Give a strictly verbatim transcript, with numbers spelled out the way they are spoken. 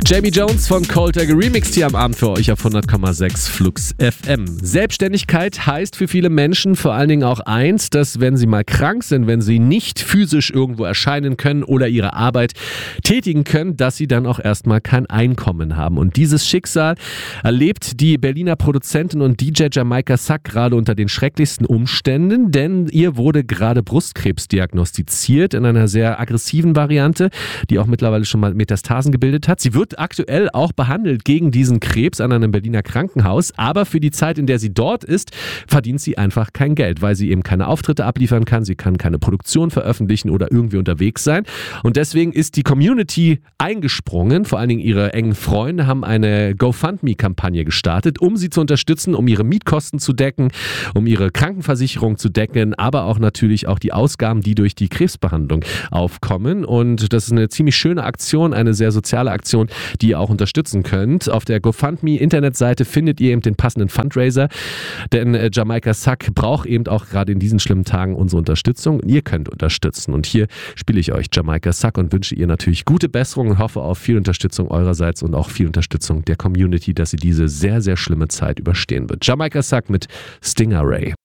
Jamie Jones von Colter geremixed hier am Abend für euch auf hundert Komma sechs Flux F M. Selbstständigkeit heißt für viele Menschen vor allen Dingen auch eins, dass wenn sie mal krank sind, wenn sie nicht physisch irgendwo erscheinen können oder ihre Arbeit tätigen können, dass sie dann auch erstmal kein Einkommen haben. Und dieses Schicksal erlebt die Berliner Produzentin und D J Jamaica Sack gerade unter den schrecklichsten Umständen, denn ihr wurde gerade Brustkrebs diagnostiziert in einer sehr aggressiven Variante, die auch mittlerweile schon mal Metastasen gebildet hat. Sie wird aktuell auch behandelt gegen diesen Krebs an einem Berliner Krankenhaus, aber für die Zeit, in der sie dort ist, verdient sie einfach kein Geld, weil sie eben keine Auftritte abliefern kann, sie kann keine Produktion veröffentlichen oder irgendwie unterwegs sein und deswegen ist die Community eingesprungen, vor allen Dingen ihre engen Freunde haben eine GoFundMe-Kampagne gestartet, um sie zu unterstützen, um ihre Mietkosten zu decken, um ihre Krankenversicherung zu decken, aber auch natürlich auch die Ausgaben, die durch die Krebsbehandlung aufkommen und das ist eine ziemlich schöne Aktion, eine sehr soziale Aktion, die ihr auch unterstützen könnt. Auf der GoFundMe-Internetseite findet ihr eben den passenden Fundraiser, denn äh, Jamaica Sack braucht eben auch gerade in diesen schlimmen Tagen unsere Unterstützung und ihr könnt unterstützen. Und hier spiele ich euch Jamaica Sack und wünsche ihr natürlich gute Besserung und hoffe auf viel Unterstützung eurerseits und auch viel Unterstützung der Community, dass sie diese sehr, sehr schlimme Zeit überstehen wird. Jamaica Sack mit Stingray.